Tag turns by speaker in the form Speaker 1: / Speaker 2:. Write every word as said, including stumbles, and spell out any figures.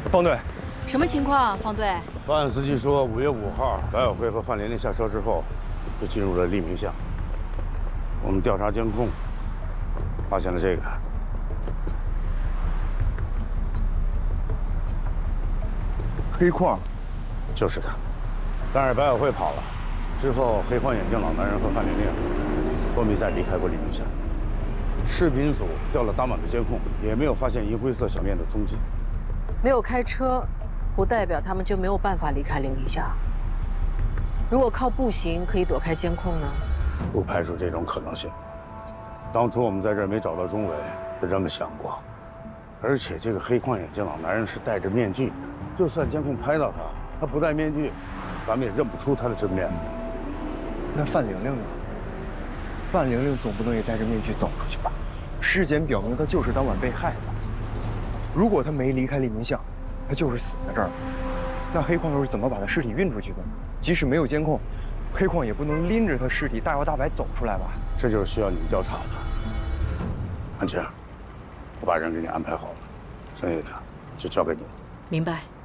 Speaker 1: 方队，
Speaker 2: 什么情况？方队，
Speaker 3: 报案司机说，五月五号，白小辉和范玲玲下车之后，就进入了利民巷。我们调查监控，发现了这个。
Speaker 1: 黑矿，
Speaker 3: 就是他。但是白小辉跑了，之后黑框眼镜老男人和范玲玲都没再离开过利民巷。视频组调了当晚的监控，也没有发现银灰色小面的踪迹。
Speaker 4: 没有开车，不代表他们就没有办法离开灵林峡。如果靠步行可以躲开监控呢？
Speaker 3: 不排除这种可能性。当初我们在这儿没找到钟伟，就这么想过。而且这个黑框眼镜老男人是戴着面具的，就算监控拍到他，他不戴面具，咱们也认不出他的真面目。
Speaker 1: 那范玲玲呢？范玲玲总不能也戴着面具走出去吧？尸检表明她就是当晚被害的。如果她没离开利民巷，她就是死在这儿。那黑矿又是怎么把她尸体运出去的？即使没有监控，黑矿也不能拎着她尸体大摇大摆走出来吧？
Speaker 3: 这就是需要你们调查的。安晴，我把人给你安排好了，剩下的就交给你了。
Speaker 2: 明白。